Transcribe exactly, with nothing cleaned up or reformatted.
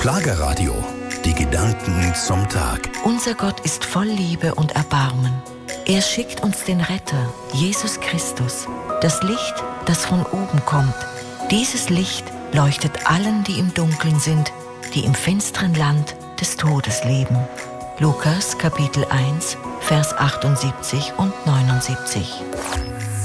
Schlagerradio. Die Gedanken zum Tag. Unser Gott ist voll Liebe und Erbarmen. Er schickt uns den Retter, Jesus Christus, das Licht, das von oben kommt. Dieses Licht leuchtet allen, die im Dunkeln sind, die im finsteren Land des Todes leben. Lukas Kapitel eins, Vers achtundsiebzig und neunundsiebzig.